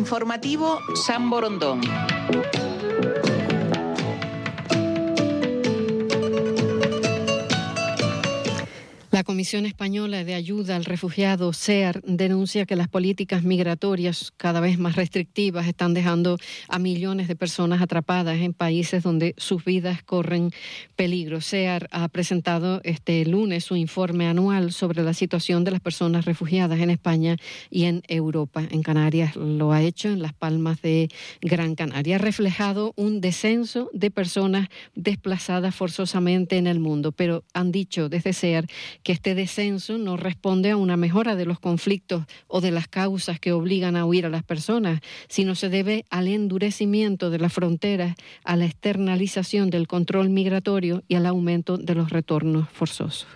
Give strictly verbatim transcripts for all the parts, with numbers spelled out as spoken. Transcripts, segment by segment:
Informativo San Borondón. La Comisión Española de Ayuda al Refugiado, C E A R, denuncia que las políticas migratorias cada vez más restrictivas están dejando a millones de personas atrapadas en países donde sus vidas corren peligro. C E A R ha presentado este lunes su informe anual sobre la situación de las personas refugiadas en España y en Europa. En Canarias lo ha hecho, en Las Palmas de Gran Canaria. Ha reflejado un descenso de personas desplazadas forzosamente en el mundo, pero han dicho desde C E A R que este descenso no responde a una mejora de los conflictos o de las causas que obligan a huir a las personas, sino se debe al endurecimiento de las fronteras, a la externalización del control migratorio y al aumento de los retornos forzosos.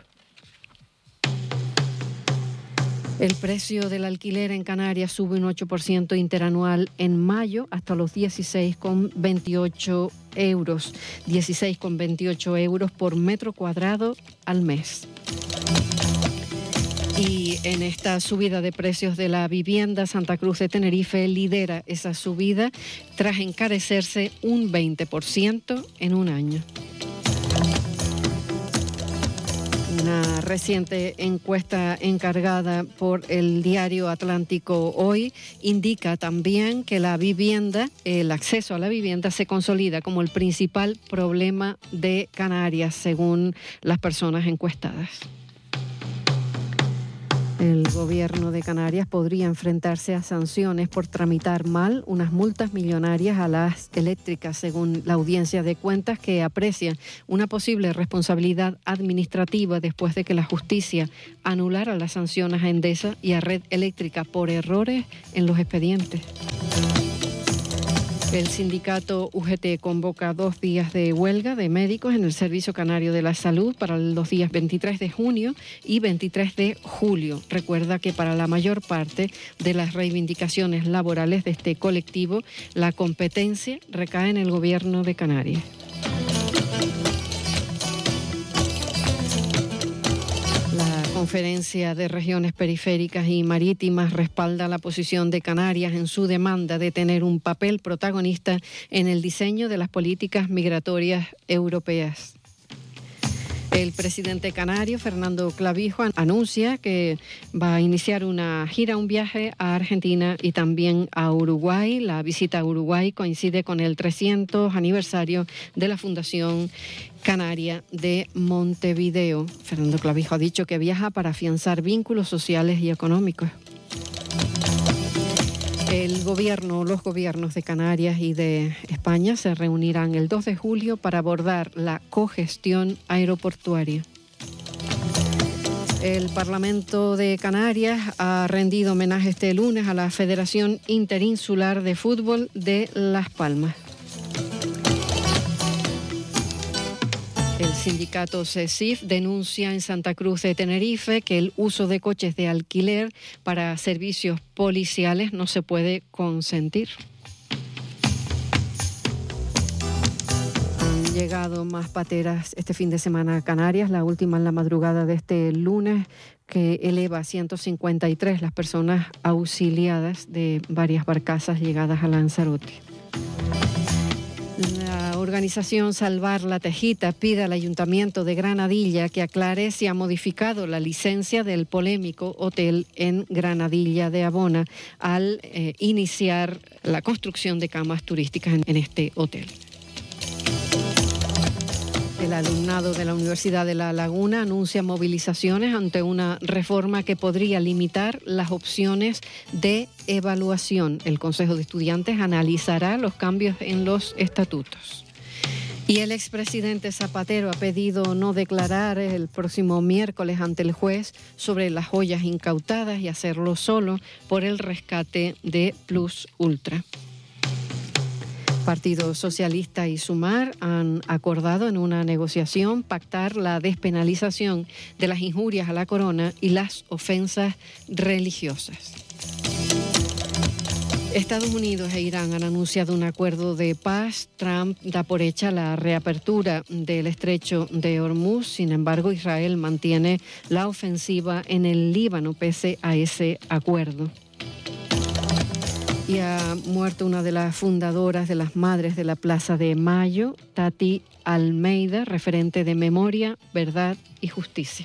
El precio del alquiler en Canarias sube un ocho por ciento interanual en mayo hasta los dieciséis coma veintiocho euros, dieciséis coma veintiocho euros por metro cuadrado al mes. Y en esta subida de precios de la vivienda, Santa Cruz de Tenerife lidera esa subida tras encarecerse un veinte por ciento en un año. Una reciente encuesta encargada por el diario Atlántico Hoy indica también que la vivienda, el acceso a la vivienda se consolida como el principal problema de Canarias, según las personas encuestadas. El gobierno de Canarias podría enfrentarse a sanciones por tramitar mal unas multas millonarias a las eléctricas, según la Audiencia de Cuentas, que aprecia una posible responsabilidad administrativa después de que la justicia anulara las sanciones a Endesa y a Red Eléctrica por errores en los expedientes. El sindicato U G T convoca dos días de huelga de médicos en el Servicio Canario de la Salud para los días veintitrés de junio y veintitrés de julio. Recuerda que para la mayor parte de las reivindicaciones laborales de este colectivo, la competencia recae en el Gobierno de Canarias. La Conferencia de Regiones Periféricas y Marítimas respalda la posición de Canarias en su demanda de tener un papel protagonista en el diseño de las políticas migratorias europeas. El presidente canario, Fernando Clavijo, anuncia que va a iniciar una gira, un viaje a Argentina y también a Uruguay. La visita a Uruguay coincide con el trescientos aniversario de la Fundación Canaria de Montevideo. Fernando Clavijo ha dicho que viaja para afianzar vínculos sociales y económicos. El gobierno, los gobiernos de Canarias y de España se reunirán el dos de julio para abordar la cogestión aeroportuaria. El Parlamento de Canarias ha rendido homenaje este lunes a la Federación Interinsular de Fútbol de Las Palmas. El sindicato CESIF denuncia en Santa Cruz de Tenerife que el uso de coches de alquiler para servicios policiales no se puede consentir. Han llegado más pateras este fin de semana a Canarias, la última en la madrugada de este lunes, que eleva a ciento cincuenta y tres las personas auxiliadas de varias barcazas llegadas a Lanzarote. La organización Salvar la Tejita pide al Ayuntamiento de Granadilla que aclare si ha modificado la licencia del polémico hotel en Granadilla de Abona al eh, iniciar la construcción de camas turísticas en, en este hotel. El alumnado de la Universidad de La Laguna anuncia movilizaciones ante una reforma que podría limitar las opciones de evaluación. El Consejo de Estudiantes analizará los cambios en los estatutos. Y el expresidente Zapatero ha pedido no declarar el próximo miércoles ante el juez sobre las joyas incautadas y hacerlo solo por el rescate de Plus Ultra. Partido Socialista y Sumar han acordado en una negociación pactar la despenalización de las injurias a la corona y las ofensas religiosas. Estados Unidos e Irán han anunciado un acuerdo de paz. Trump da por hecha la reapertura del estrecho de Hormuz. Sin embargo, Israel mantiene la ofensiva en el Líbano pese a ese acuerdo. Y ha muerto una de las fundadoras de las Madres de la Plaza de Mayo, Tati Almeida, referente de Memoria, Verdad y Justicia.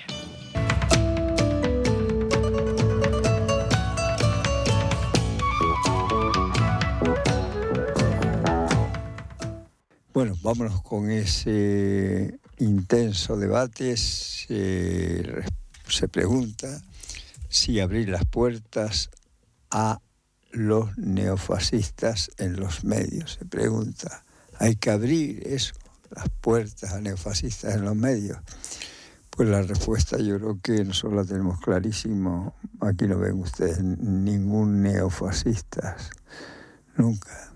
Bueno, vámonos con ese intenso debate. Se, se pregunta si abrir las puertas a los neofascistas en los medios. Se pregunta, ¿hay que abrir eso, las puertas a neofascistas en los medios? Pues la respuesta yo creo que nosotros la tenemos clarísimo. Aquí no ven ustedes ningún neofascista, nunca.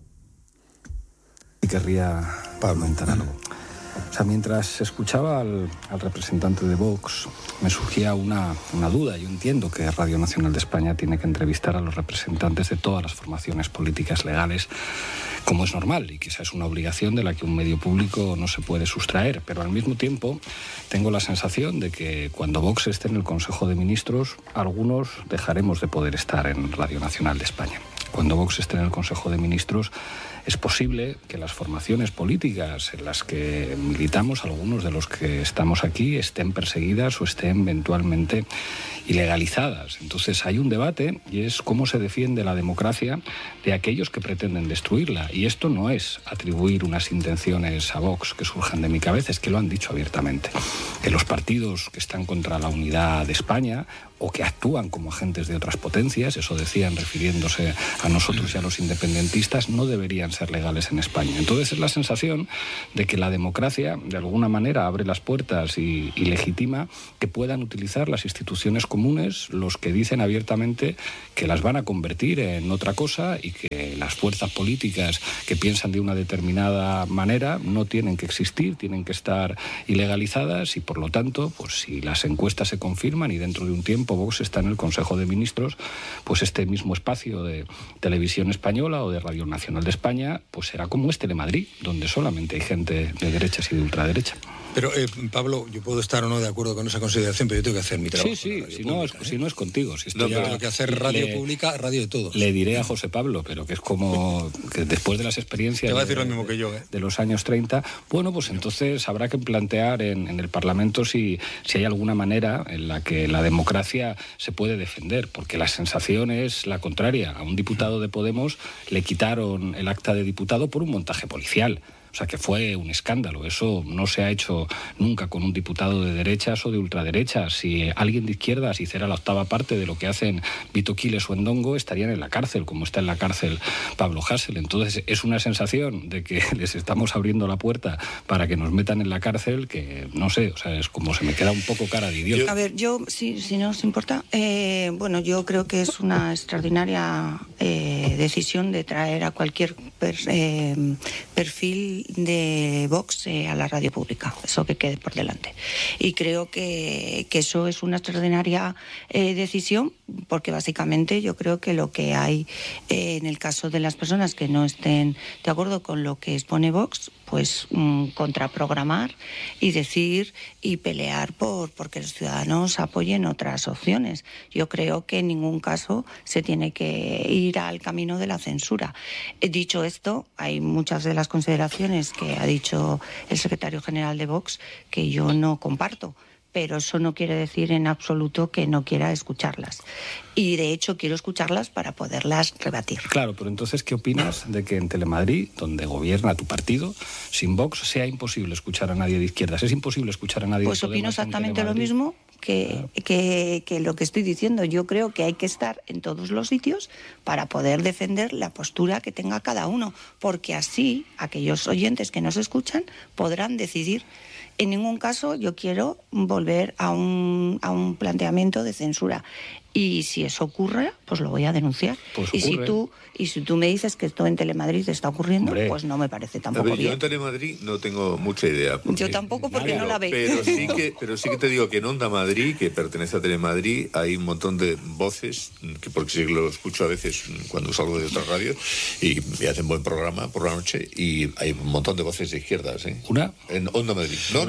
Y querría comentar algo. O sea, mientras escuchaba al, al representante de Vox, me surgía una, una duda. Yo entiendo que Radio Nacional de España tiene que entrevistar a los representantes de todas las formaciones políticas legales, como es normal, y que esa es una obligación de la que un medio público no se puede sustraer. Pero al mismo tiempo tengo la sensación de que cuando Vox esté en el Consejo de Ministros, algunos dejaremos de poder estar en Radio Nacional de España. Cuando Vox esté en el Consejo de Ministros, es posible que las formaciones políticas en las que militamos, algunos de los que estamos aquí, estén perseguidas o estén eventualmente ilegalizadas. Entonces hay un debate y es cómo se defiende la democracia de aquellos que pretenden destruirla. Y esto no es atribuir unas intenciones a Vox que surjan de mi cabeza, es que lo han dicho abiertamente. Que los partidos que están contra la unidad de España o que actúan como agentes de otras potencias, eso decían refiriéndose a nosotros y a los independentistas, no deberían ser legales en España. Entonces es la sensación de que la democracia de alguna manera abre las puertas y, y legitima que puedan utilizar las instituciones comunes los que dicen abiertamente que las van a convertir en otra cosa y que las fuerzas políticas que piensan de una determinada manera no tienen que existir, tienen que estar ilegalizadas y por lo tanto, pues si las encuestas se confirman y dentro de un tiempo Vox está en el Consejo de Ministros, pues este mismo espacio de Televisión Española o de Radio Nacional de España, pues será como es Telemadrid, donde solamente hay gente de derechas y de ultraderecha. Pero, eh, Pablo, yo puedo estar o no de acuerdo con esa consideración, pero yo tengo que hacer mi trabajo. Sí, sí, si no, es, ¿eh? si no es contigo. Si no, ya, pero tengo que hacer radio le, pública, radio de todos. Le diré a José Pablo, pero que es como que después de las experiencias Te va a decir de, lo mismo que yo, ¿eh? de los años treinta, bueno, pues entonces habrá que plantear en, en el Parlamento si, si hay alguna manera en la que la democracia se puede defender, porque la sensación es la contraria. A un diputado de Podemos le quitaron el acta de diputado por un montaje policial. O sea, que fue un escándalo. Eso no se ha hecho nunca con un diputado de derechas o de ultraderechas. Si alguien de izquierdas hiciera la octava parte de lo que hacen Vito Quiles o Endongo, estarían en la cárcel, como está en la cárcel Pablo Hasél. Entonces, es una sensación de que les estamos abriendo la puerta para que nos metan en la cárcel que, no sé, o sea, es como se me queda un poco cara de idiota. A ver, yo, si, si no os importa, eh, bueno, yo creo que es una extraordinaria eh, decisión de traer a cualquier per, eh, perfil de Vox eh, a la radio pública, eso que quede por delante. Y creo que, que eso es una extraordinaria eh, decisión, porque básicamente yo creo que lo que hay eh, en el caso de las personas que no estén de acuerdo con lo que expone Vox, pues mm, contraprogramar y decir y pelear por porque los ciudadanos apoyen otras opciones. Yo creo que en ningún caso se tiene que ir al camino de la censura. He dicho esto, hay muchas de las consideraciones que ha dicho el secretario general de Vox que yo no comparto, pero eso no quiere decir en absoluto que no quiera escucharlas. Y de hecho quiero escucharlas para poderlas rebatir. Claro, pero entonces, ¿qué opinas de que en Telemadrid, donde gobierna tu partido, sin Vox sea imposible escuchar a nadie de izquierdas? ¿Es imposible escuchar a nadie pues de Podemos? Pues opino exactamente lo Telemadrid? mismo que, claro. que, que lo que estoy diciendo. Yo creo que hay que estar en todos los sitios para poder defender la postura que tenga cada uno, porque así aquellos oyentes que nos escuchan podrán decidir. En ningún caso yo quiero volver a un, a un planteamiento de censura. Y si eso ocurre, pues lo voy a denunciar. Pues y si tú y si tú me dices que esto en Telemadrid está ocurriendo, Hombre. pues no me parece tampoco a ver, bien. Yo en Telemadrid no tengo mucha idea. Yo tampoco porque pero, no la veo. Pero sí, que, pero sí que te digo que en Onda Madrid, que pertenece a Telemadrid, hay un montón de voces, que porque sí que lo escucho a veces cuando salgo de otras radios, y, y hacen buen programa por la noche, y hay un montón de voces de izquierdas. ¿eh? ¿Una? En Onda Madrid. No,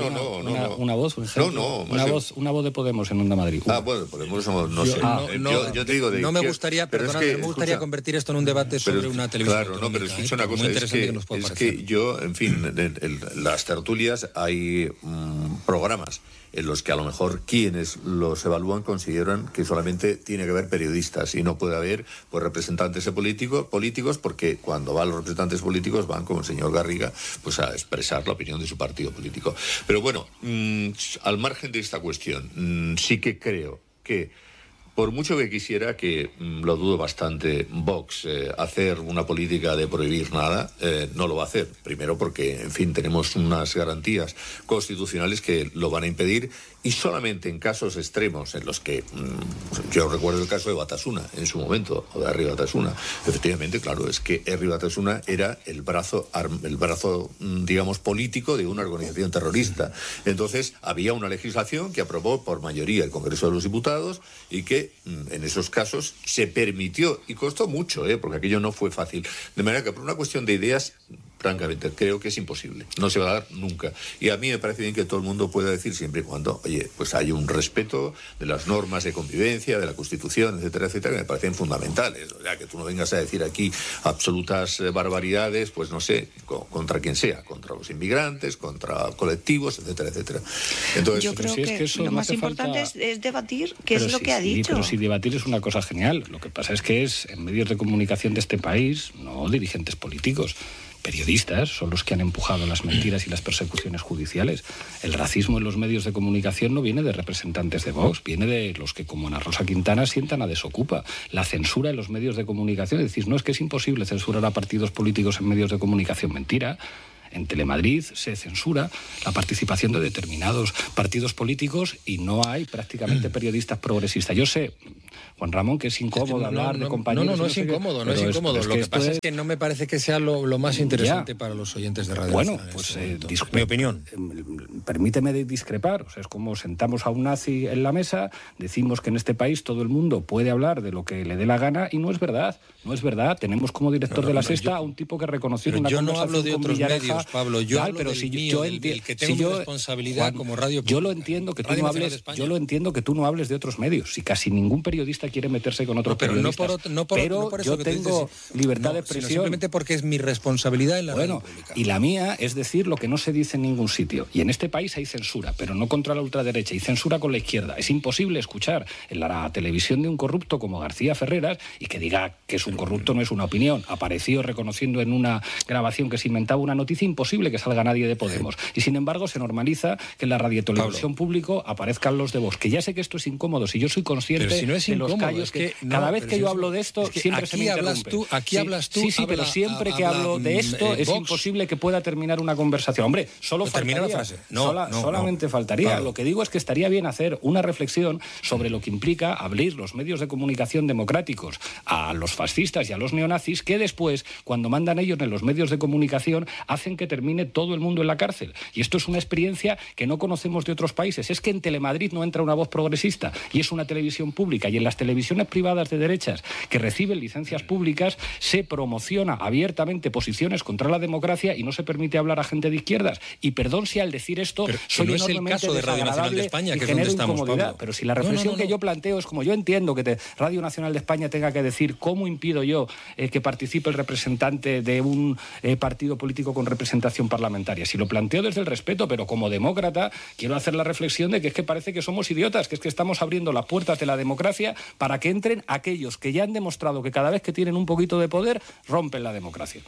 no, una, no, no, una, no. una voz, por ejemplo, No, no, una yo- voz, una voz de Podemos en Onda Madrid. Ah, bueno, Podemos no, no Yo, sé. no, Eh, no, yo, yo te digo de no me que- gustaría, pero es perdonad, que, no me gustaría escucha, convertir esto en un debate sobre pero, una televisión claro, no, pero autonómica, escucha ¿eh? una Por cosa, muy es, interesante que, que nos pueda es parecer. que yo, en fin, en, en- en las tertulias hay mm, programas en los que a lo mejor quienes los evalúan consideran que solamente tiene que haber periodistas y no puede haber pues representantes de políticos, políticos porque cuando van los representantes políticos van, como el señor Garriga, pues a expresar la opinión de su partido político. Pero bueno, mmm, al margen de esta cuestión, mmm, sí que creo que por mucho que quisiera, que mmm, lo dudo bastante, Vox eh, hacer una política de prohibir nada, eh, no lo va a hacer. Primero porque, en fin, tenemos unas garantías constitucionales que lo van a impedir y solamente en casos extremos en los que, mmm, yo recuerdo el caso de Batasuna en su momento, o de Herri Batasuna. Efectivamente, claro, es que Herri Batasuna era el brazo, el brazo, digamos, político de una organización terrorista. Entonces, había una legislación que aprobó por mayoría el Congreso de los Diputados y que en esos casos se permitió, y costó mucho, ¿eh? Porque aquello no fue fácil. De manera que por una cuestión de ideas, francamente, creo que es imposible. No se va a dar nunca. Y a mí me parece bien que todo el mundo pueda decir siempre y cuando, oye, pues hay un respeto de las normas de convivencia, de la Constitución, etcétera, etcétera, que me parecen fundamentales. O sea, que tú no vengas a decir aquí absolutas eh, barbaridades, pues no sé, co- contra quien sea, contra los inmigrantes, contra colectivos, etcétera, etcétera. Entonces, Yo creo si es que, que eso lo no más hace importante falta- es, es debatir qué Pero es lo sí, que ha sí, dicho. Pero si debatir es una cosa genial. Lo que pasa es que es en medios de comunicación de este país, no dirigentes políticos. Periodistas son los que han empujado las mentiras y las persecuciones judiciales. El racismo en los medios de comunicación no viene de representantes de Vox, viene de los que, como Ana Rosa Quintana, sientan a Desocupa. La censura en los medios de comunicación, es decir, no es que es imposible censurar a partidos políticos en medios de comunicación, mentira. En Telemadrid se censura la participación de determinados partidos políticos y no hay prácticamente periodistas progresistas. Yo sé, Juan Ramón, que es incómodo No, hablar no, de compañeros... No, no, no y es sé qué, incómodo, no es pero incómodo. es Lo que esto pasa es que no me parece que sea lo, lo más interesante Ya. para los oyentes de Radio Bueno, Nacional en pues este eh, momento. disculpe, Mi opinión. eh, Permíteme de discrepar. O sea, es como sentamos a un nazi en la mesa, decimos que en este país todo el mundo puede hablar de lo que le dé la gana y no es verdad. No es verdad. Tenemos como director No, no, de la no, Sexta yo- a un tipo que reconoció Pero una yo no conversación hablo de con otros Villareja. medios, Pablo. Yo Tal, hablo pero del si yo- mío, yo del- enti- del que si tengo mi yo- responsabilidad Juan, como radio Yo lo pública. entiendo que tú Radio no Nacional de hables. España. Yo lo entiendo que tú no hables de otros medios. Si casi ningún periodista quiere meterse con otros No, pero no periodistas. por, otro- no por, pero no por eso yo que tú tengo dices, libertad no, de sino expresión. simplemente porque es mi responsabilidad en la Bueno, radio pública. y la mía es decir lo que no se dice en ningún sitio. Y en este país hay censura, pero no contra la ultraderecha, y censura con la izquierda. Es imposible escuchar en la televisión de un corrupto como García Ferreras y que diga que es un corrupto no es una opinión. Apareció reconociendo en una grabación que se inventaba una noticia. Imposible que salga nadie de Podemos. Y sin embargo se normaliza que en la radiotelevisión público aparezcan los de Vox. Que ya sé que esto es incómodo, si yo soy consciente Pero si no es de los incómodo, callos es que que, no, cada vez pero que si yo es- hablo de esto es que siempre aquí se me hablas interrumpe. tú- aquí Sí, hablas tú, Sí, sí, pero habla- siempre que habla, hablo de mm, esto eh, es Vox. imposible que pueda terminar una conversación. Hombre, solo No, termina faltaría. la frase. No, Sola- no, solamente no. faltaría. Claro. Lo que digo es que estaría bien hacer una reflexión sobre lo que implica abrir los medios de comunicación democráticos a los fascistas y a los neonazis, que después, cuando mandan ellos en los medios de comunicación, hacen que termine todo el mundo en la cárcel. Y esto es una experiencia que no conocemos de otros países. Es que en Telemadrid no entra una voz progresista y es una televisión pública, y en las televisiones privadas de derechas que reciben licencias públicas se promociona abiertamente posiciones contra la democracia y no se permite hablar a gente de izquierdas. Y perdón si al decir esto Pero soy no es el enormemente caso de Radio Nacional de desagradable España, y que es donde genero estamos, incomodidad. Pablo. Pero si la No, no, reflexión no, que no. yo planteo es como yo entiendo que te- Radio Nacional de España tenga que decir cómo impido yo eh, que participe el representante de un eh, partido político con representación parlamentaria. Si lo planteo desde el respeto, pero como demócrata quiero hacer la reflexión de que es que parece que somos idiotas, que es que estamos abriendo las puertas de la democracia para que entren aquellos que ya han demostrado que cada vez que tienen un poquito de poder rompen la democracia.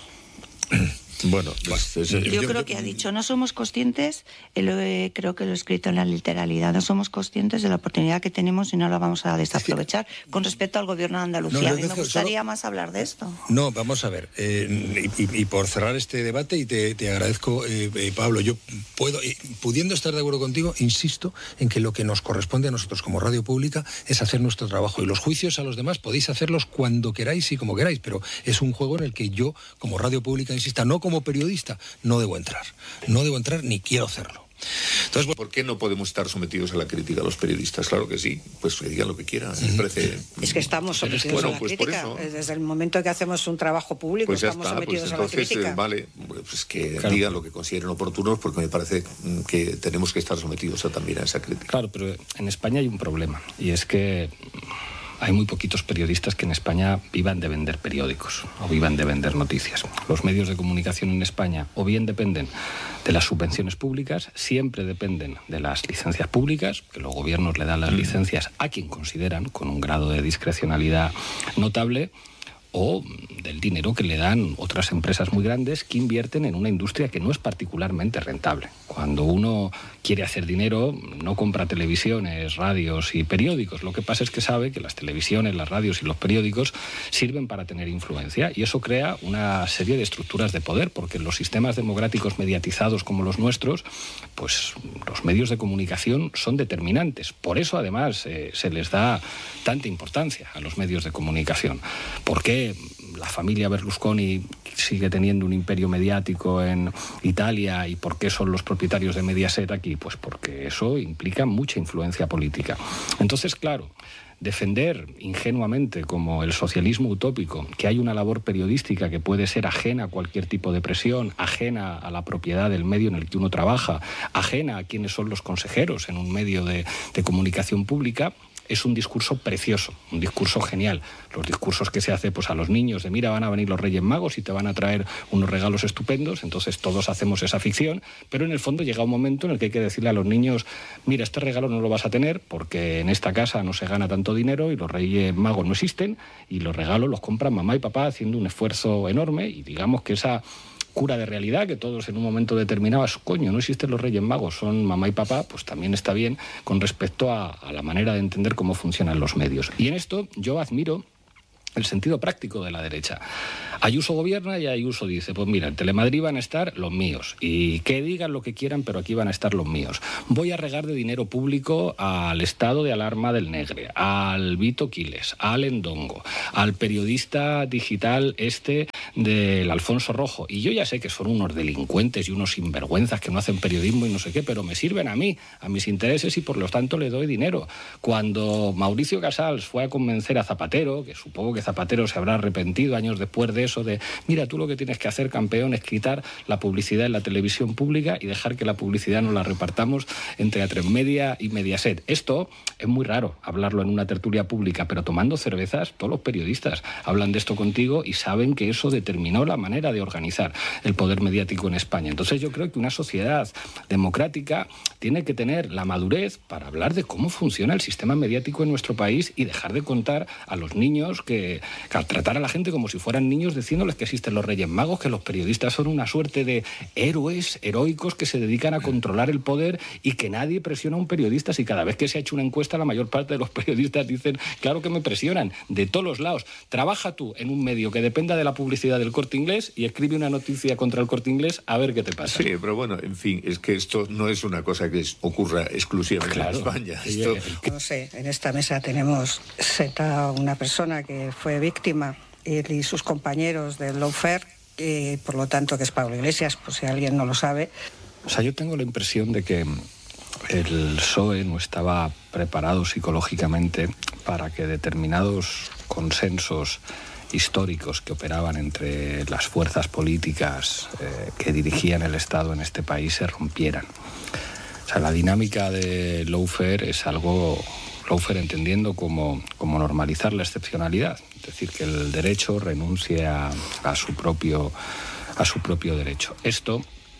Bueno, pues, es- Yo, yo- creo que ha dicho, no somos conscientes, eh, lo he- creo que lo he escrito en la literalidad, no somos conscientes de la oportunidad que tenemos y no la vamos a desaprovechar con respecto al gobierno de Andalucía. No, a yo mí me dejo gustaría solo- más hablar de esto. No, vamos a ver. eh, y, y- y por cerrar este debate, y te, te agradezco, eh, eh, Pablo, yo puedo, eh, pudiendo estar de acuerdo contigo, insisto en que lo que nos corresponde a nosotros como radio pública es hacer nuestro trabajo. Y los juicios a los demás podéis hacerlos cuando queráis y como queráis, pero es un juego en el que yo, como radio pública, insista, no como periodista, no debo entrar. No debo entrar ni quiero hacerlo. Entonces, bueno, ¿por qué no podemos estar sometidos a la crítica a los periodistas? Claro que sí, pues que digan lo que quieran. Me parece... Es que estamos sometidos bueno, a la pues por crítica. eso. Desde el momento que hacemos un trabajo público Pues ya estamos está, sometidos pues a la entonces, crítica. eh, vale, pues que Claro. digan lo que consideren oportunos, porque me parece mm, que tenemos que estar sometidos a, también a esa crítica. Claro, pero en España hay un problema, y es que hay muy poquitos periodistas que en España vivan de vender periódicos o vivan de vender noticias. Los medios de comunicación en España o bien dependen de las subvenciones públicas, siempre dependen de las licencias públicas, que los gobiernos le dan las licencias a quien consideran, con un grado de discrecionalidad notable, o del dinero que le dan otras empresas muy grandes que invierten en una industria que no es particularmente rentable. Cuando uno quiere hacer dinero, no compra televisiones, radios y periódicos. Lo que pasa es que sabe que las televisiones, las radios y los periódicos sirven para tener influencia, y eso crea una serie de estructuras de poder, porque en los sistemas democráticos mediatizados como los nuestros, pues los medios de comunicación son determinantes. Por eso, además, eh, se les da tanta importancia a los medios de comunicación. ¿Por qué la familia Berlusconi sigue teniendo un imperio mediático en Italia y por qué son los propietarios de Mediaset aquí? Pues porque eso implica mucha influencia política. Entonces, claro, defender ingenuamente, como el socialismo utópico, que hay una labor periodística que puede ser ajena a cualquier tipo de presión, ajena a la propiedad del medio en el que uno trabaja, ajena a quiénes son los consejeros en un medio de, de comunicación pública, es un discurso precioso, un discurso genial. Los discursos que se hace pues, a los niños de mira, van a venir los Reyes Magos y te van a traer unos regalos estupendos, entonces todos hacemos esa ficción, pero en el fondo llega un momento en el que hay que decirle a los niños, mira, este regalo no lo vas a tener porque en esta casa no se gana tanto dinero y los Reyes Magos no existen, y los regalos los compran mamá y papá haciendo un esfuerzo enorme, y digamos que esa cura de realidad que todos en un momento determinado, coño, no existen los Reyes Magos, son mamá y papá, pues también está bien con respecto a, a la manera de entender cómo funcionan los medios. Y en esto yo admiro el sentido práctico de la derecha. Ayuso gobierna y Ayuso dice, pues mira, en Telemadrid van a estar los míos, y que digan lo que quieran, pero aquí van a estar los míos. Voy a regar de dinero público al estado de alarma del Negre, al Vito Quiles, al Endongo, al periodista digital este del Alfonso Rojo, y yo ya sé que son unos delincuentes y unos sinvergüenzas que no hacen periodismo y no sé qué, pero me sirven a mí, a mis intereses, y por lo tanto le doy dinero. Cuando Mauricio Casals fue a convencer a Zapatero, que supongo que Zapatero se habrá arrepentido años después de eso, de mira, tú lo que tienes que hacer, campeón, es quitar la publicidad en la televisión pública y dejar que la publicidad nos la repartamos entre Atresmedia y Mediaset. Esto es muy raro hablarlo en una tertulia pública, pero tomando cervezas todos los periodistas hablan de esto contigo y saben que eso determinó la manera de organizar el poder mediático en España. Entonces yo creo que una sociedad democrática tiene que tener la madurez para hablar de cómo funciona el sistema mediático en nuestro país y dejar de contar a los niños que, que al tratar a la gente como si fueran niños, diciéndoles que existen los Reyes Magos, que los periodistas son una suerte de héroes heroicos que se dedican a controlar el poder y que nadie presiona a un periodista. Si cada vez que se ha hecho una encuesta la mayor parte de los periodistas dicen, claro que me presionan, de todos los lados. Trabaja tú en un medio que dependa de la publicidad del Corte Inglés y escribe una noticia contra el Corte Inglés a ver qué te pasa. Sí, pero bueno, en fin, es que esto no es una cosa que ocurra exclusivamente claro. en España. Sí, esto... No sé, en esta mesa tenemos sentada una persona que fue víctima, él y sus compañeros del lawfare, y por lo tanto que es Pablo Iglesias, por si alguien no lo sabe. O sea, yo tengo la impresión de que el P S O E no estaba preparado psicológicamente para que determinados consensos históricos que operaban entre las fuerzas políticas eh, que dirigían el Estado en este país se rompieran. O sea, la dinámica de lawfare es algo, lawfare entendiendo como, como normalizar la excepcionalidad, es decir, que el derecho renuncie a, a, su propio, a su propio derecho. Esto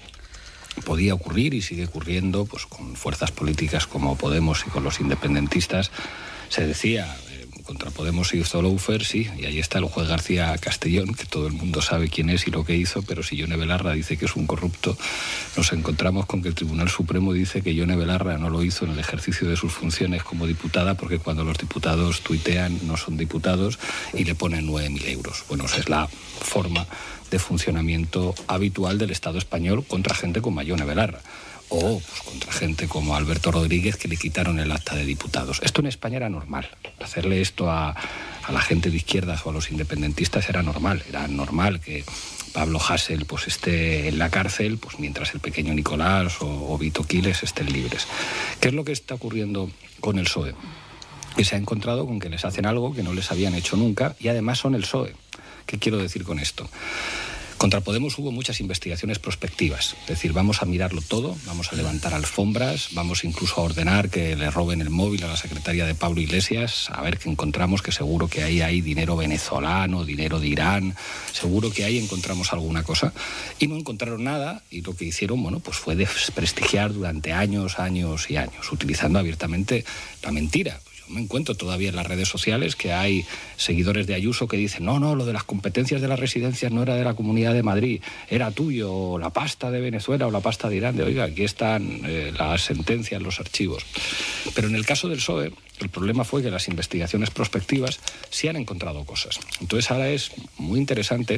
podía ocurrir y sigue ocurriendo pues, con fuerzas políticas como Podemos y con los independentistas. Se decía, eh, contra Podemos se hizo lawfare, sí, y ahí está el juez García Castellón, que todo el mundo sabe quién es y lo que hizo, pero si Yone Belarra dice que es un corrupto, nos encontramos con que el Tribunal Supremo dice que Yone Belarra no lo hizo en el ejercicio de sus funciones como diputada, porque cuando los diputados tuitean no son diputados y le ponen nueve mil euros. Bueno, esa es la forma de funcionamiento habitual del Estado español contra gente como Yone Belarra. O pues, contra gente como Alberto Rodríguez, que le quitaron el acta de diputados. Esto en España era normal. Hacerle esto a a la gente de izquierdas o a los independentistas era normal, era normal que Pablo Hasél pues esté en la cárcel, pues mientras el pequeño Nicolás o, o Vito Quiles estén libres. ¿Qué es lo que está ocurriendo con el P S O E? Que se ha encontrado con que les hacen algo que no les habían hecho nunca y además son el P S O E. ¿Qué quiero decir con esto? Contra Podemos hubo muchas investigaciones prospectivas, es decir, vamos a mirarlo todo, vamos a levantar alfombras, vamos incluso a ordenar que le roben el móvil a la secretaria de Pablo Iglesias, a ver qué encontramos, que seguro que ahí hay dinero venezolano, dinero de Irán, seguro que ahí encontramos alguna cosa. Y no encontraron nada y lo que hicieron, bueno, pues fue desprestigiar durante años, años y años, utilizando abiertamente la mentira. Me encuentro todavía en las redes sociales que hay seguidores de Ayuso que dicen no, no, lo de las competencias de las residencias no era de la Comunidad de Madrid, era tuyo, o la pasta de Venezuela o la pasta de Irán. De, oiga, aquí están eh, las sentencias, los archivos. Pero en el caso del P S O E, el problema fue que las investigaciones prospectivas sí han encontrado cosas. Entonces ahora es muy interesante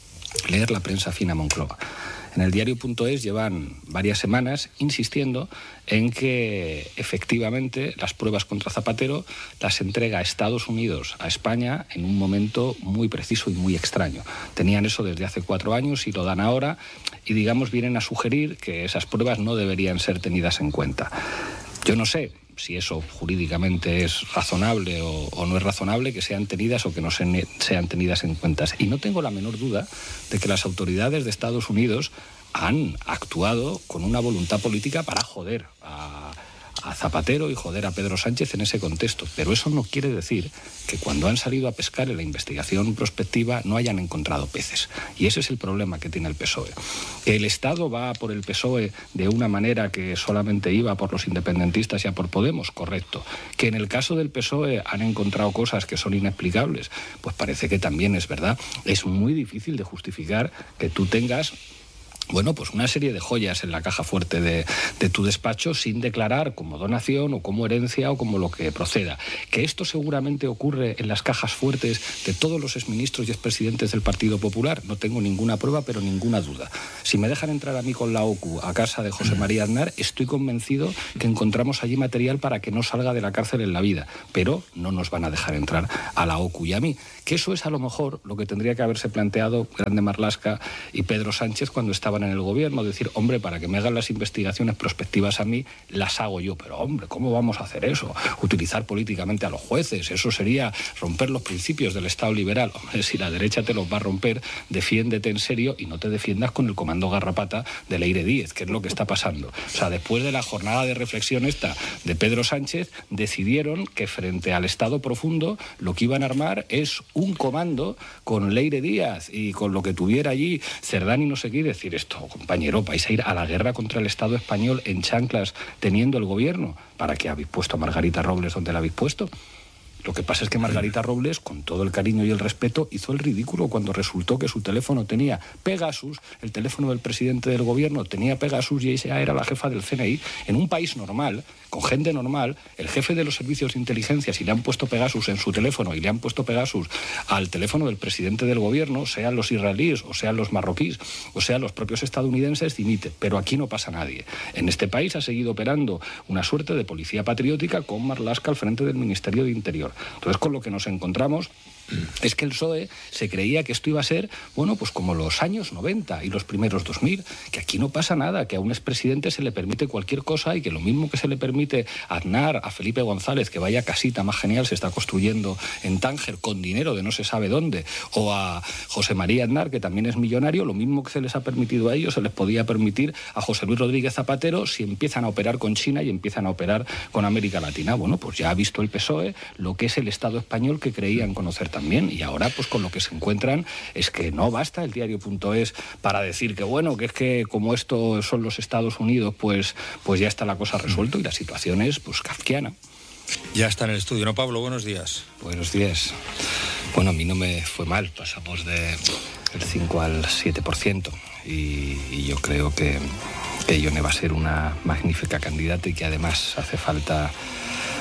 leer la prensa fina Moncloa. En el diario punto es llevan varias semanas insistiendo en que efectivamente las pruebas contra Zapatero las entrega Estados Unidos a España en un momento muy preciso y muy extraño. Tenían eso desde hace cuatro años y lo dan ahora y, digamos, vienen a sugerir que esas pruebas no deberían ser tenidas en cuenta. Yo no sé si eso jurídicamente es razonable o, o no es razonable que sean tenidas o que no se, sean tenidas en cuenta. Y no tengo la menor duda de que las autoridades de Estados Unidos han actuado con una voluntad política para joder a, a Zapatero y joder a Pedro Sánchez en ese contexto. Pero eso no quiere decir que cuando han salido a pescar en la investigación prospectiva no hayan encontrado peces. Y ese es el problema que tiene el P S O E. Que el Estado va por el P S O E de una manera que solamente iba por los independentistas y a por Podemos, correcto. Que en el caso del P S O E han encontrado cosas que son inexplicables, pues parece que también es verdad. Es muy difícil de justificar que tú tengas bueno, pues una serie de joyas en la caja fuerte de, de tu despacho sin declarar como donación o como herencia o como lo que proceda. Que esto seguramente ocurre en las cajas fuertes de todos los exministros y expresidentes del Partido Popular, no tengo ninguna prueba, pero ninguna duda. Si me dejan entrar a mí con la O C U a casa de José María Aznar, estoy convencido que encontramos allí material para que no salga de la cárcel en la vida, pero no nos van a dejar entrar a la O C U y a mí. Que eso es a lo mejor lo que tendría que haberse planteado Grande Marlaska y Pedro Sánchez cuando estaban en el gobierno, decir, hombre, para que me hagan las investigaciones prospectivas a mí, las hago yo. Pero, hombre, ¿cómo vamos a hacer eso? Utilizar políticamente a los jueces, eso sería romper los principios del Estado liberal. Hombre, si la derecha te los va a romper, defiéndete en serio y no te defiendas con el comando garrapata de Leire Díez, que es lo que está pasando. O sea, después de la jornada de reflexión esta de Pedro Sánchez, decidieron que frente al Estado profundo lo que iban a armar es un comando con Leire Díaz y con lo que tuviera allí Cerdán y no sé qué, y decir esto, compañero, vais a ir a la guerra contra el Estado español en chanclas teniendo el gobierno. ¿Para qué habéis puesto a Margarita Robles donde la habéis puesto? Lo que pasa es que Margarita Robles, con todo el cariño y el respeto, hizo el ridículo cuando resultó que su teléfono tenía Pegasus, el teléfono del presidente del gobierno tenía Pegasus y ella era la jefa del C N I. En un país normal, con gente normal, el jefe de los servicios de inteligencia, si le han puesto Pegasus en su teléfono y le han puesto Pegasus al teléfono del presidente del gobierno, sean los israelíes o sean los marroquíes o sean los propios estadounidenses, dimite. Pero aquí no pasa nadie. En este país ha seguido operando una suerte de policía patriótica con Marlaska al frente del Ministerio de Interior. Entonces, con lo que nos encontramos es que el P S O E se creía que esto iba a ser, bueno, pues como los años noventa y los primeros dos mil, que aquí no pasa nada, que a un expresidente se le permite cualquier cosa y que lo mismo que se le permite a Aznar, a Felipe González, que vaya casita más genial se está construyendo en Tánger con dinero de no se sabe dónde, o a José María Aznar, que también es millonario, lo mismo que se les ha permitido a ellos, se les podía permitir a José Luis Rodríguez Zapatero si empiezan a operar con China y empiezan a operar con América Latina. Bueno, pues ya ha visto el P S O E lo que es el Estado español que creían conocer también. También, y ahora pues con lo que se encuentran es que no basta el diario punto es para decir que bueno, que es que como esto son los Estados Unidos, pues, pues ya está la cosa resuelta y la situación es pues kafkiana. Ya está en el estudio, ¿no, Pablo? Buenos días. Buenos días. Bueno, a mí no me fue mal, pasamos del cinco al siete por ciento y, y yo creo que, que Ione va a ser una magnífica candidata y que además hace falta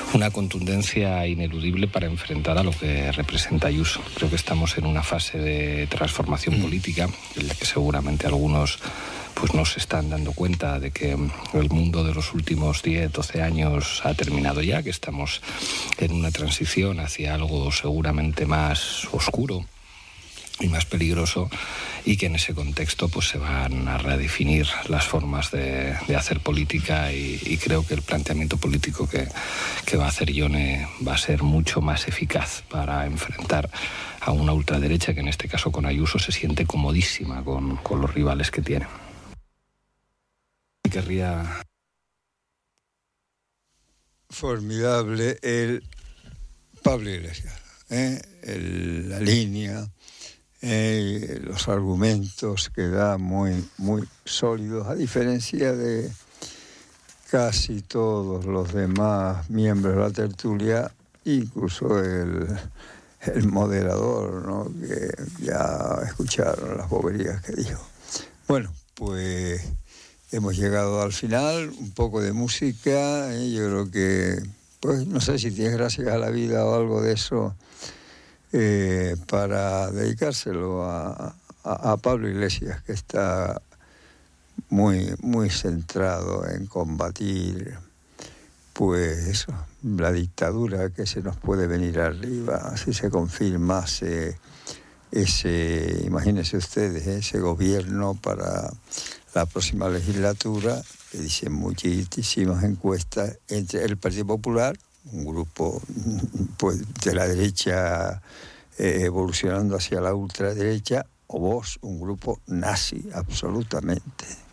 una contundencia ineludible para enfrentar a lo que representa Ayuso. Creo que estamos en una fase de transformación política en la que seguramente algunos pues no se están dando cuenta de que el mundo de los últimos diez, doce años ha terminado ya, que estamos en una transición hacia algo seguramente más oscuro y más peligroso, y que en ese contexto pues se van a redefinir las formas de, de hacer política, y, y creo que el planteamiento político que, que va a hacer Ione va a ser mucho más eficaz para enfrentar a una ultraderecha que en este caso con Ayuso se siente comodísima con, con los rivales que tiene. Querría... Formidable el Pablo Iglesias, ¿eh? el, la línea, eh, los argumentos que da muy, muy sólidos, a diferencia de casi todos los demás miembros de la tertulia, incluso el, el moderador, ¿no? Que ya escucharon las boberías que dijo. Bueno, pues hemos llegado al final, un poco de música, ¿eh? Yo creo que, pues no sé si tienes gracias a la vida o algo de eso, eh, para dedicárselo a, a, a Pablo Iglesias, que está muy, muy centrado en combatir, pues eso, la dictadura que se nos puede venir arriba, si se confirmase ese, imagínense ustedes, ese gobierno para la próxima legislatura, que dicen muchísimas encuestas, entre el Partido Popular, un grupo pues de la derecha eh, evolucionando hacia la ultraderecha, o Vox, un grupo nazi, absolutamente.